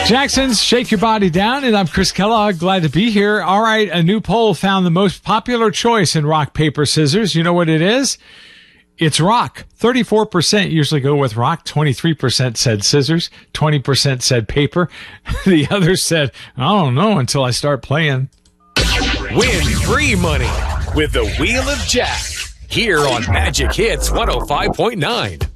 Jackson's Shake Your Body Down, and I'm Chris Kellogg. Glad to be here. All right, a new poll found the most popular choice in rock, paper, scissors. You know what it is? It's rock. 34% usually go with rock. 23% said scissors. 20% said paper. The others said, I don't know until I start playing. Win free money with the Wheel of Jack here on Magic Hits 105.9.